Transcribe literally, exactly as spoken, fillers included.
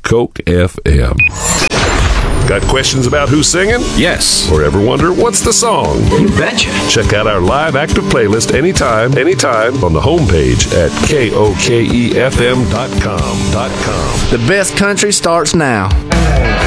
Coke F M. Got questions about who's singing? Yes. Or ever wonder, what's the song? You betcha. Check out our live active playlist anytime, anytime on the homepage at K O K E F M dot com. The best country starts now.